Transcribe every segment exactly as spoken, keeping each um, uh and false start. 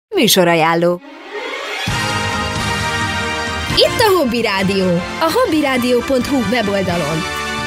Műsorajánló. Itt a Hobby Rádió, a hobbyradio pont hu weboldalon.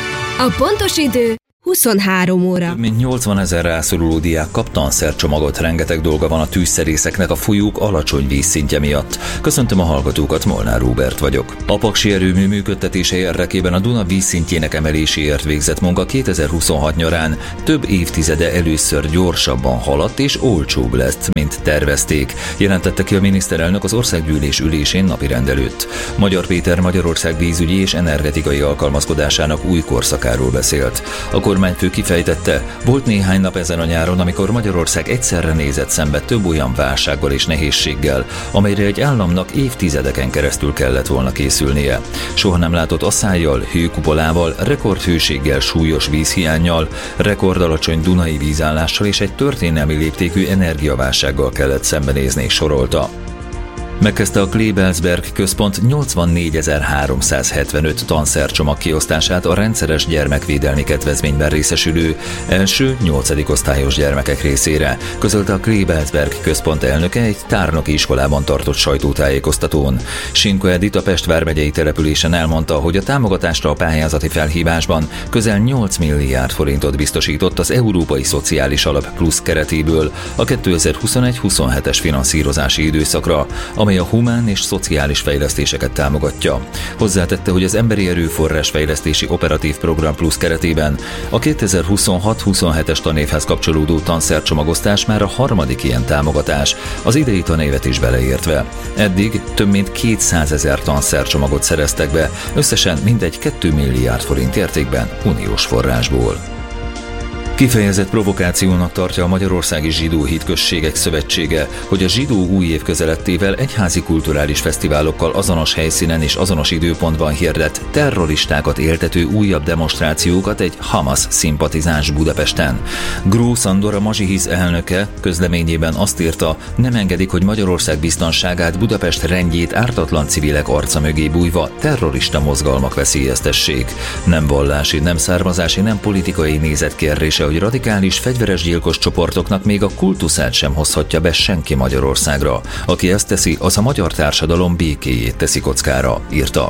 A pontos idő huszonhárom óra. Több mint nyolcvanezer rászoruló diák kap tanszercsomagot, rengeteg dolga van a tűzszerészeknek a folyók alacsony vízszintje miatt. Köszöntöm a hallgatókat, Molnár Róbert vagyok. A paksi erőmű működtetése érdekében a Duna vízszintjének emeléséért végzett munka kétezer-huszonhat nyarán több évtizede először gyorsabban haladt és olcsóbb lesz, mint tervezték, jelentette ki a miniszterelnök az országgyűlés ülésén napirend előtt. Magyar Péter Magyarország vízügyi és energetikai alkalmazkodásának új korszakáról beszélt. A kormányfő kifejtette, volt néhány nap ezen a nyáron, amikor Magyarország egyszerre nézett szembe több olyan válsággal és nehézséggel, amelyre egy államnak évtizedeken keresztül kellett volna készülnie. Soha nem látott asszállyal, hőkupolával, rekordhőséggel, súlyos vízhiánnyal, rekordalacsony dunai vízállással és egy történelmi léptékű energiaválsággal kellett szembenézni, sorolta. Megkezdte a Kleebelsberg központ nyolcvannégyezer-háromszázhetvenöt tanszercsomag kiosztását a rendszeres gyermekvédelmi kedvezményben részesülő első nyolcadik osztályos gyermekek részére, közölte a Kleebelsberg központ elnöke egy tárnoki iskolában tartott sajtótájékoztatón. Sinko Edith a Pest vármegyei településen elmondta, hogy a támogatásra a pályázati felhívásban közel nyolc milliárd forintot biztosított az Európai Szociális Alap Plusz keretéből a kétezer-huszonegy-huszonhetes finanszírozási időszakra, amely a humán és szociális fejlesztéseket támogatja. Hozzátette, hogy az Emberi Erőforrás Fejlesztési Operatív Program Plusz keretében a kétezer-huszonhat-huszonhetes tanévhez kapcsolódó tanszercsomagosztás már a harmadik ilyen támogatás, az idei tanévet is beleértve. Eddig több mint kétszázezer tanszercsomagot szereztek be, összesen mindegy két milliárd forint értékben uniós forrásból. Kifejezett provokációnak tartja a Magyarországi Zsidó Hitközségek Szövetsége, hogy a zsidó új év közelettével egyházi kulturális fesztiválokkal azonos helyszínen és azonos időpontban hirdett terroristákat éltető újabb demonstrációkat egy Hamas szimpatizáns Budapesten. Gró Szandor, a Mazsihisz elnöke közleményében azt írta, nem engedik, hogy Magyarország biztonságát, Budapest rendjét ártatlan civilek arca mögé bújva terrorista mozgalmak veszélyeztessék. Nem vallási, nem származási, nem politikai nézet kérdése, hogy radikális, fegyveres gyilkos csoportoknak még a kultuszát sem hozhatja be senki Magyarországra. Aki ezt teszi, az a magyar társadalom békéjét teszi kockára, írta.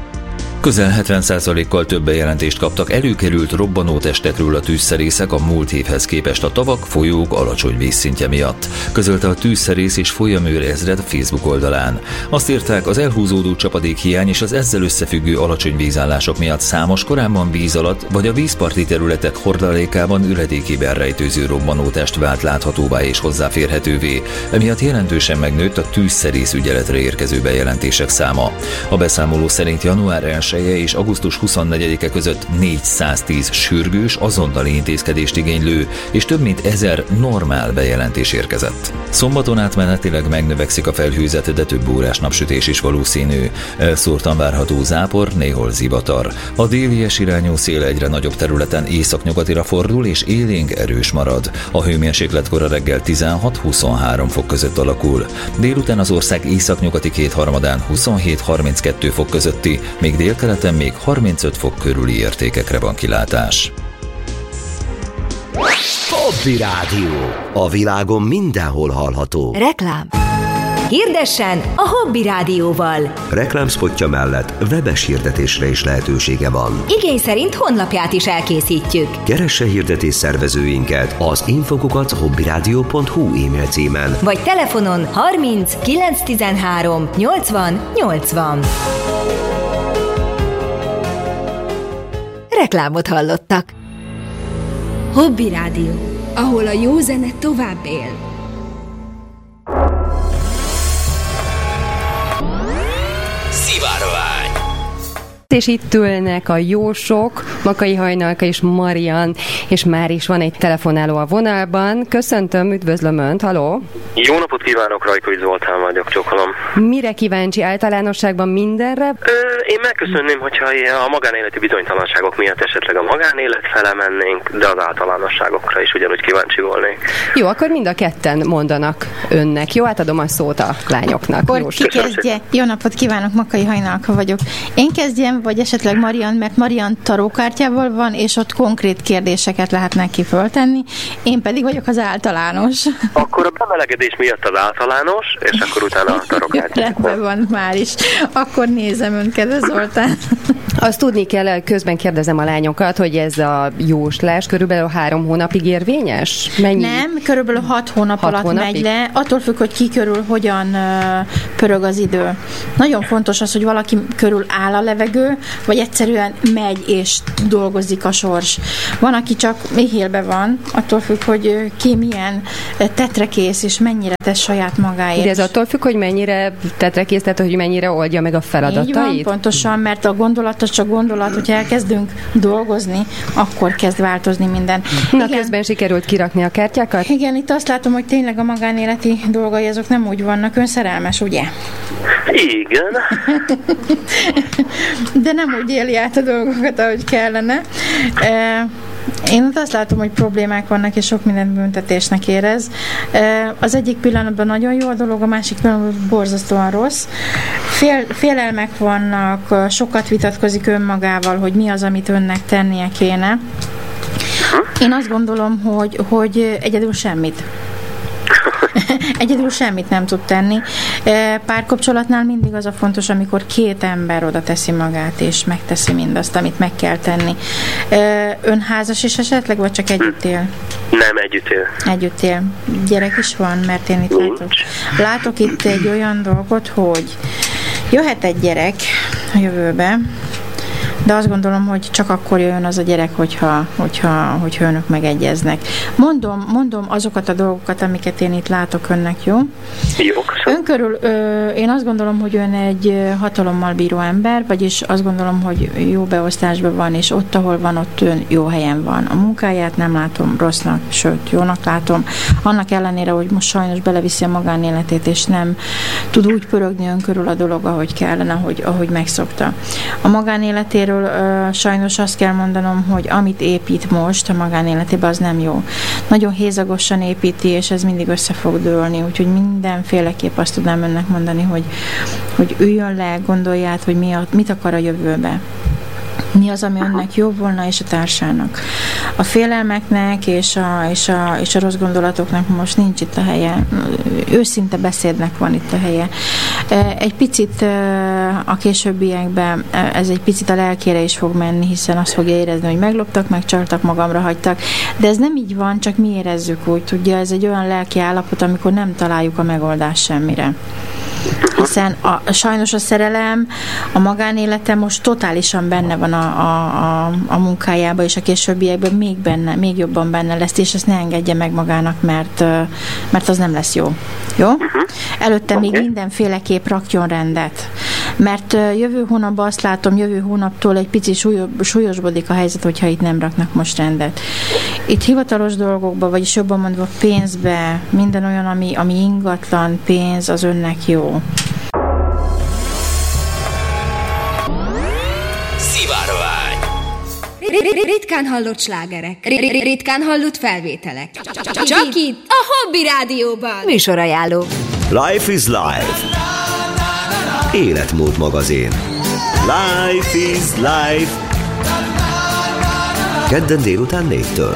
Közel hetven százalékkal több bejelentést kaptak előkerült robbanótestekről a tűzszerészek a múlt évhez képest a tavak, folyók alacsony vízszintje miatt, közölte a Tűzszerész és Folyamőr ezred Facebook oldalán. Azt írták, az elhúzódó csapadékhiány és az ezzel összefüggő alacsony vízállások miatt számos korábban víz alatt vagy a vízparti területek hordalékában üledékében rejtőző robbanótest vált láthatóvá és hozzáférhetővé, emiatt jelentősen megnőtt a tűzszerész ügyeletre érkező bejelentések száma. A beszámoló szerint január elsejétől és augusztus huszonnegyedike között négyszáztíz sürgős, azonnali intézkedést igénylő és több mint ezer normál bejelentés érkezett. Szombaton átmenetileg megnövekszik a felhőzet, de több órás napsütés is valószínű. Elszórtan várható zápor, néhol zivatar. A délies irányú szél egyre nagyobb területen északnyugatira fordul és élénk erős marad. A hőmérséklet kora reggel tizenhat-huszonhárom fok között alakul. Délután az ország északnyugati kétharmadán huszonhét-harminckettő fok közötti, még délkeleten még harmincöt fok körüli értékekre van kilátás. Hobby Rádió. A világon mindenhol hallható. Reklám. Hirdessen a Hobby Rádióval. Reklámspotja mellett webes hirdetésre is lehetősége van. Igény szerint honlapját is elkészítjük. Keresse hirdetés szervezőinket az infokukat hobbyradio pont hu e-mail címen. Vagy telefonon harminc kilenc tizenhárom nyolcvan nyolcvan. Reklámot hallottak. Hobby Rádió, ahol a jó zene tovább él. Szivárvány. És itt ülnek a jósok, Makai Hajnalka és Marian, és már is van egy telefonáló a vonalban. Köszöntöm, üdvözlöm Önt, haló! Jó napot kívánok, Rajkovics Zoltán vagyok, csókolom. Mire kíváncsi, általánosságban mindenre? Ö, én megköszönném, hogyha a magánéleti bizonytalanságok miatt esetleg a magánélet fele mennénk, de az általánosságokra is ugyanúgy kíváncsi volnék. Jó, akkor mind a ketten mondanak Önnek. Jó, átadom a szót a lányoknak. Akkor ki kezdje? Jó napot kívánok, Makai Hajnalka vagyok. Én kezdjem, vagy esetleg Marian, mert Marian tarókártyával van, és ott konkrét kérdéseket lehet neki föltenni, én pedig vagyok az általános. Akkor a bemelegedés miatt az általános, és akkor utána a tarókártya. Rendben van már is. Akkor nézem ön, kedves Zoltán. Azt tudni kell, közben kérdezem a lányokat, hogy ez a jóslás körülbelül három hónapig érvényes? Mennyi? Nem, körülbelül hat hónap hat alatt hónapig? Megy le. Attól függ, hogy ki körül hogyan uh, pörög az idő. Nagyon fontos az, hogy valaki körül áll a levegő, vagy egyszerűen megy és dolgozik a sors. Van, aki csak éhélbe van, attól függ, hogy ki milyen tetrekész, és mennyire tesz saját magáért. De ez attól függ, hogy mennyire tetrekész, tehát hogy mennyire oldja meg a feladatait? Így van, pontosan, mert a gondolat az csak gondolat, hogyha elkezdünk dolgozni, akkor kezd változni minden. Na, igen. Közben sikerült kirakni a kártyákat? Igen, itt azt látom, hogy tényleg a magánéleti dolgai azok nem úgy vannak. Ön szerelmes, ugye? Igen. De nem úgy éli át a dolgokat, ahogy kellene. Én ott azt látom, hogy problémák vannak, és sok mindent büntetésnek érez. Az egyik pillanatban nagyon jó a dolog, a másik pillanatban borzasztóan rossz. Fél, félelmek vannak, sokat vitatkozik önmagával, hogy mi az, amit önnek tennie kéne. Én azt gondolom, hogy, hogy egyedül semmit. Egyedül semmit nem tud tenni. Párkapcsolatnál mindig az a fontos, amikor két ember oda teszi magát, és megteszi mindazt, amit meg kell tenni. Ön házas is esetleg, vagy csak együtt él? Nem, együtt él. Együtt él. Gyerek is van, mert én itt látok. Látok itt egy olyan dolgot, hogy jöhet egy gyerek a jövőbe, de azt gondolom, hogy csak akkor jön az a gyerek, hogyha, hogyha, hogyha önök megegyeznek. Mondom, mondom azokat a dolgokat, amiket én itt látok önnek, jó? Jó, ön körül, ö, én azt gondolom, hogy ön egy hatalommal bíró ember, vagyis azt gondolom, hogy jó beosztásban van, és ott, ahol van, ott ön jó helyen van. A munkáját nem látom rossznak, sőt, jónak látom. Annak ellenére, hogy most sajnos beleviszi a magánéletét, és nem tud úgy pörögni ön körül a dolog, ahogy kellene, ahogy, ahogy megszokta. A magánéletéről Uh, sajnos azt kell mondanom, hogy amit épít most a magánéletében, az nem jó. Nagyon hézagosan építi, és ez mindig össze fog dőlni, úgyhogy mindenféleképp azt tudnám önnek mondani, hogy, hogy üljön le, gondolja át, hogy mi a, mit akar a jövőbe. Mi az, ami önnek jó volna, és a társának. A félelmeknek és a, és, a, és a rossz gondolatoknak most nincs itt a helye. Őszinte beszédnek van itt a helye. Egy picit a későbbiekben ez egy picit a lelkére is fog menni, hiszen azt fogja érezni, hogy megloptak, megcsaltak, magamra hagytak. De ez nem így van, csak mi érezzük úgy. Tudja, ez egy olyan lelki állapot, amikor nem találjuk a megoldást semmire. Hiszen a, sajnos a szerelem, a magánélete most totálisan benne van a, a, a, a munkájában, és a későbbiekben még benne, még jobban benne lesz, és ezt ne engedje meg magának, mert, mert az nem lesz jó. Jó? Előtte okay. Még mindenféleképp rakjon rendet. Mert jövő hónapban azt látom, jövő hónaptól egy picit súlyosbodik a helyzet, hogyha itt nem raknak most rendet. Itt hivatalos dolgokba, vagyis jobban mondva pénzbe, minden olyan, ami, ami ingatlan, pénz, az önnek jó. Szivárvány. Ritkán hallott slágerek. Ritkán hallott felvételek. Csak itt a Hobby Rádióban. Műsorajánló. Life is life. Életmód magazin. Life is life. Kedden délután négytől.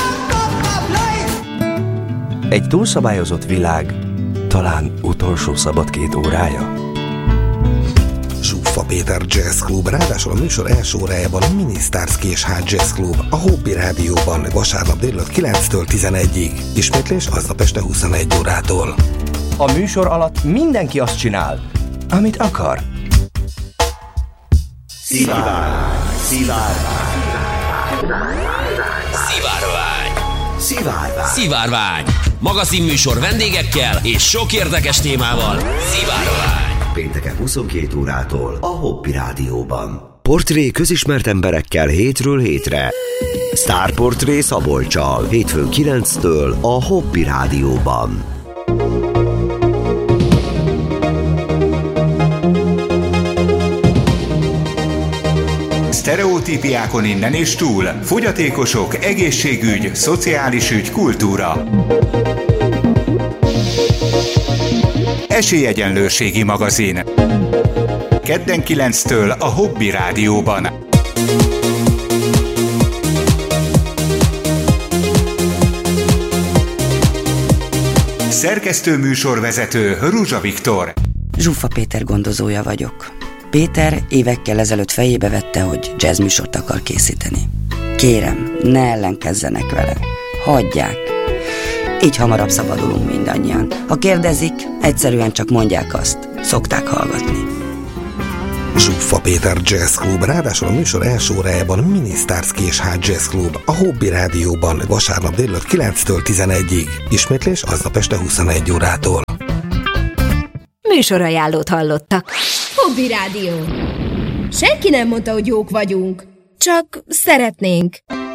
Egy túlszabályozott világ, talán utolsó szabad két órája. Zsuffa Péter Jazz Club, ráadásul a műsor első órájában a Mini Stars Késház Jazz Club, a Hobby Rádióban, vasárnap délután kilenctől tizenegyig. Ismétlés aznap este huszonegy órától. A műsor alatt mindenki azt csinál, amit akar. Szivárvány. Szivárvány. Szivárvány. Szivárvány. Szivárvány. Magazinműsor vendégekkel és sok érdekes témával. Szivárvány. Pénteken huszonkét órától a Hobby Rádióban. Portré közismert emberekkel hétről hétre. Sztárportré Szabolccsal. Hétfőn kilenctől a Hobby Rádióban. Sztereotípiákon innen és túl. Fogyatékosok, egészségügy, szociális ügy, kultúra. Esélyegyenlőségi magazin. kedden kilenctől a Hobby Rádióban. Szerkesztő műsorvezető Ruzsa Viktor. Zsuffa Péter gondozója vagyok. Péter évekkel ezelőtt fejébe vette, hogy jazzműsort akar készíteni. Kérem, ne ellenkezzenek vele. Hagyják. Így hamarabb szabadulunk mindannyian. Ha kérdezik, egyszerűen csak mondják azt. Szokták hallgatni. Zsuffa Péter Jazz Club, ráadásul a műsor első órájában Minisztárz Késhát Jazz Club, a Hobby Rádióban vasárnap délelőtt kilenctől tizenegyig. Ismétlés aznap este huszonegy órától. Műsorajánlót hallottak. Hobby Rádió. Senki nem mondta, hogy jók vagyunk. Csak szeretnénk.